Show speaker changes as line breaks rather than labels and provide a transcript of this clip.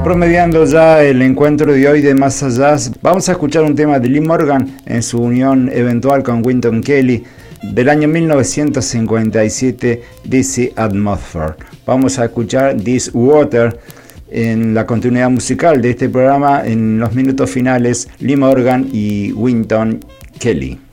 Promediando ya el encuentro de hoy de Más Allá, vamos a escuchar un tema de Lee Morgan en su unión eventual con Wynton Kelly del año 1957, This Atmosphere. Vamos a escuchar This Water en la continuidad musical de este programa en los minutos finales, Lee Morgan y Wynton Kelly.